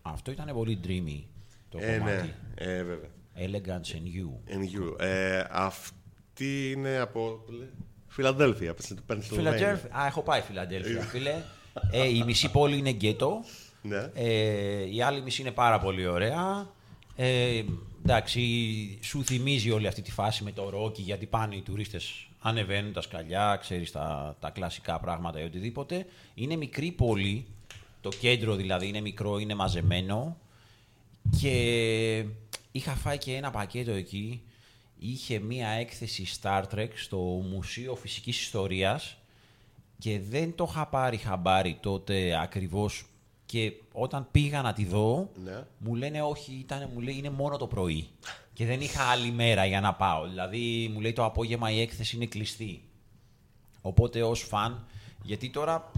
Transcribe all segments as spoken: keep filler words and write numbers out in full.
Αυτό ήταν πολύ dreamy το Ε, κομμάτι. ναι, ε, βέβαια. Elegance and You. And you. Ε, αυτή είναι από Φιλαδέλφια. Φιλαντέλφια. Α, έχω πάει Φιλαντέλφια, φίλε. ε, η μισή πόλη είναι γκέτο. Ναι. Ε, η άλλη μισή είναι πάρα πολύ ωραία. Ε, εντάξει, σου θυμίζει όλη αυτή τη φάση με το ρόκι, γιατί πάνε οι τουρίστες, ανεβαίνουν τα σκαλιά, ξέρεις, τα, τα κλασικά πράγματα ή οτιδήποτε. Είναι μικρή πόλη, το κέντρο δηλαδή είναι μικρό, είναι μαζεμένο και είχα φάει και ένα πακέτο εκεί. Είχε μία έκθεση Star Trek στο Μουσείο Φυσικής Ιστορίας και δεν το είχα πάρει χαμπάρι τότε ακριβώς. Και όταν πήγα να τη δω, Ναι. μου λένε όχι, ήταν, μου λέει, είναι μόνο το πρωί. Και δεν είχα άλλη μέρα για να πάω. Δηλαδή, μου λέει το απόγευμα η έκθεση είναι κλειστή. Οπότε ως φαν, γιατί τώρα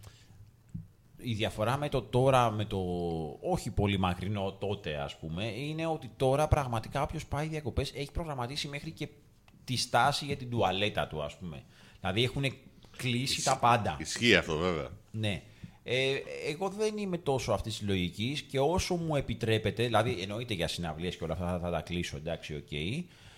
η διαφορά με το τώρα, με το όχι πολύ μακρινό τότε ας πούμε, είναι ότι τώρα πραγματικά όποιος πάει διακοπές έχει προγραμματίσει μέχρι και τη στάση για την τουαλέτα του ας πούμε. Δηλαδή έχουν κλείσει Ισ... τα πάντα. Ισχύει αυτό βέβαια. Ναι. Ε, εγώ δεν είμαι τόσο αυτής της λογικής και όσο μου επιτρέπεται, δηλαδή εννοείται για συναυλίες και όλα αυτά θα, θα τα κλείσω, εντάξει, οκ. Okay.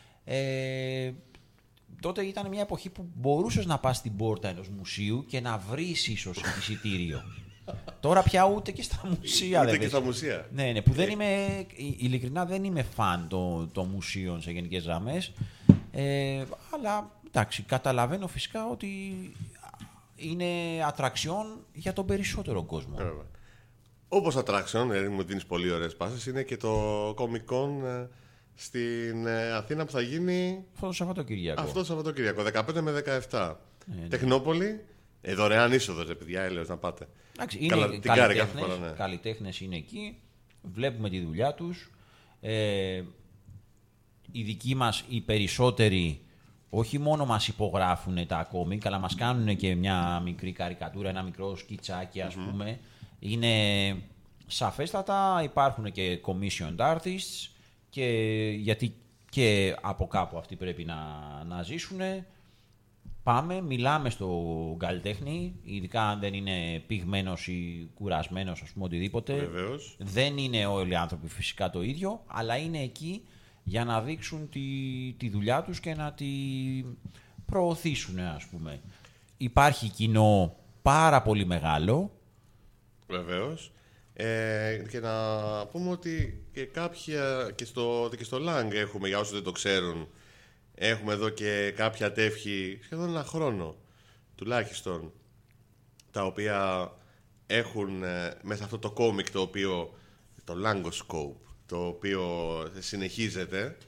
Ε, τότε ήταν μια εποχή που μπορούσες να πας στην πόρτα ενός μουσείου και να βρεις ίσως εισιτήριο. Τώρα πια ούτε και στα μουσεία ούτε δεν και στα μουσεία. Ναι, ναι, που δεν είμαι, ειλικρινά δεν είμαι φαν των το μουσείων σε γενικές γραμμές. Ε, αλλά εντάξει, καταλαβαίνω φυσικά ότι είναι ατραξιόν για τον περισσότερο κόσμο. Βέβαια. Όπως ατραξιόν, δηλαδή μου δίνεις πολύ ωραίες πάσες, είναι και το Comic Con στην Αθήνα που θα γίνει αυτό το Σαββατοκυριακό. Αυτό το Σαββατοκυριακό, δεκαπέντε με δεκαεπτά. Ε, ναι. Τεχνόπολη, ε, δωρεάν είσοδος, παιδιά, έλεος να πάτε. Εντάξει, είναι Καλά, την κάρει κάθε φορά, ναι. Καλλιτέχνες είναι εκεί, βλέπουμε τη δουλειά τους. Ε, οι δικοί μας, οι περισσότεροι, όχι μόνο μας υπογράφουν τα κόμικ, αλλά μας κάνουν και μια μικρή καρικατούρα, ένα μικρό σκιτσάκι, ας mm-hmm. πούμε. Είναι σαφέστατα, υπάρχουν και commissioned artists, και, γιατί και από κάπου αυτοί πρέπει να, να ζήσουν. Πάμε, μιλάμε στο καλλιτέχνη, ειδικά αν δεν είναι πυγμένος ή κουρασμένος, ας πούμε, οτιδήποτε. Βεβαίως. Δεν είναι όλοι οι άνθρωποι φυσικά το ίδιο, αλλά είναι εκεί για να δείξουν τη, τη δουλειά τους και να τη προωθήσουν, ας πούμε. Υπάρχει κοινό πάρα πολύ μεγάλο. Βεβαίως. Ε, και να πούμε ότι και κάποια και στο, και στο Lang έχουμε, για όσους δεν το ξέρουν, έχουμε εδώ και κάποια τεύχη σχεδόν ένα χρόνο τουλάχιστον, τα οποία έχουν ε, μέσα αυτό το κόμικ, το οποίο το Langoscope, το οποίο συνεχίζεται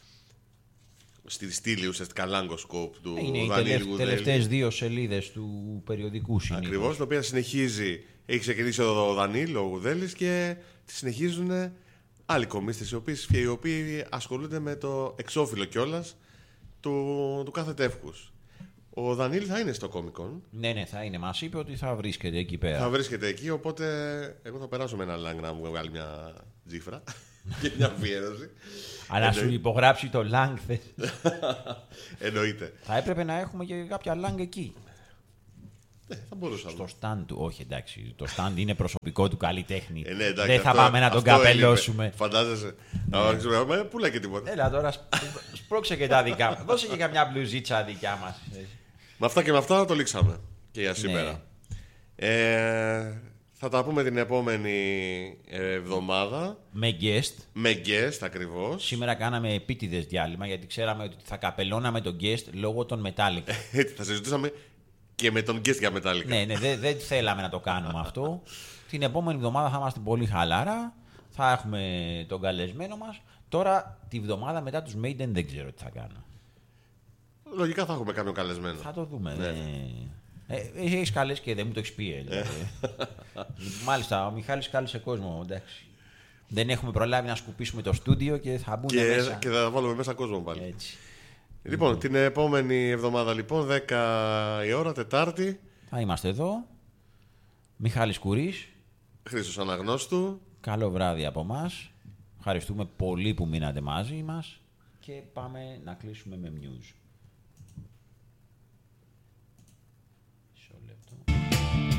στη στήλη ουσιαστικά Langoscope του είναι Δανίλη οι Γουδέλη. τελευταίες δύο σελίδες του περιοδικού συνήθως. Ακριβώς, το οποίο συνεχίζει. Έχει ξεκινήσει ο Δανίλ, ο Γουδέλης, και τη συνεχίζουν άλλοι κομίστες, οι οποίοι, οι οποίοι ασχολούνται με το εξώφυλλο κιόλας του, του κάθε τεύχους. Ο Δανίλ θα είναι στο Comic Con. Ναι, ναι, θα είναι. Μας είπε ότι θα βρίσκεται εκεί πέρα. Θα βρίσκεται εκεί, οπότε εγώ θα περάσω με ένα Lang να μου βγάλει μια τζίφρα και μια αφιέρωση. Αλλά σου υπογράψει το Lang, θες. Εννοείται. Θα έπρεπε να έχουμε και κάποια Lang εκεί. Ε, θα μπορούσαμε. Στο stand του, όχι εντάξει, το stand είναι προσωπικό του καλλιτέχνη. Ε, ναι, εντάξει, δεν θα αυτό, πάμε να τον καπελώσουμε. Φαντάζεσαι. Ναι. Πούλα και τίποτα. Έλα τώρα, σπρώξε και τα δικά μας. Δώσε και καμιά μπλουζίτσα δικιά μας. Με αυτά και με αυτά το λήξαμε και για σήμερα. Ναι. Ε, θα τα πούμε την επόμενη εβδομάδα. Με guest. Με guest ακριβώς. Σήμερα κάναμε επίτηδες διάλειμμα, γιατί ξέραμε ότι θα καπελώναμε τον guest λόγω των Metallica. Θα συζητούσαμε και με τον guest για Metallica. Ναι, ναι, δεν, δεν θέλαμε να το κάνουμε αυτό. Την επόμενη εβδομάδα θα είμαστε πολύ χαλάρα. Θα έχουμε τον καλεσμένο μας. Τώρα, τη βδομάδα μετά τους Maiden δεν ξέρω τι θα κάνω. Λογικά θα έχουμε κάποιον καλεσμένο. Θα το δούμε. Ναι. Ε, ε, έχεις καλέσει και δεν μου το έχεις πει. Δηλαδή. Μάλιστα, ο Μιχάλης κάλεσε κόσμο. Εντάξει. Δεν έχουμε προλάβει να σκουπίσουμε το στούντιο και θα μπουν και, μέσα. Και θα βάλουμε μέσα κόσμο πάλι. Έτσι. Λοιπόν, την επόμενη εβδομάδα λοιπόν, δέκα η ώρα, Τετάρτη. Θα είμαστε εδώ. Μιχάλης Κουρής. Χρήστος Αναγνώστου. Καλό βράδυ από εμάς. Ευχαριστούμε πολύ που μείνατε μαζί μας. Και πάμε να κλείσουμε με news.